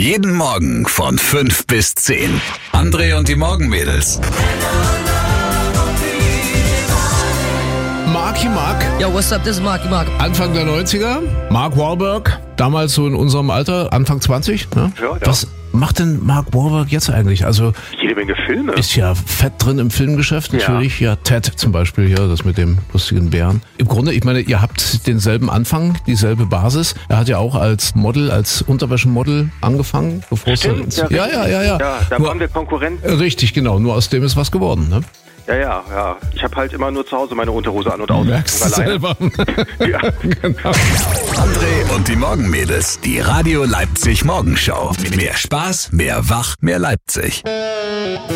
Jeden Morgen von 5 bis 10. André und die Morgenmädels. Marky Mark. Yo, what's up? This is Marky Mark. Anfang der 90er. Mark Wahlberg. Damals so in unserem Alter, Anfang 20. Ne? Ja. Was macht denn Mark Wahlberg jetzt eigentlich? Also Jede Menge Filme. ist ja fett drin im Filmgeschäft natürlich. Ja, Ted zum Beispiel hier, das mit dem lustigen Bären. Im Grunde, ich meine, ihr habt denselben Anfang, dieselbe Basis. Er hat ja auch als Model, als Unterwäschemodel angefangen. Bevor Stimmt, ja. Ja, da waren wir Konkurrenten. Richtig, genau. Nur aus dem ist was geworden, ne? Ja. Ich habe halt immer nur zu Hause meine Unterhose an und aus. Merkst du selber. Ja. Genau. André und die Morgenmädels. Die Radio Leipzig Morgenshow. Mehr Spaß, mehr Wach, mehr Leipzig.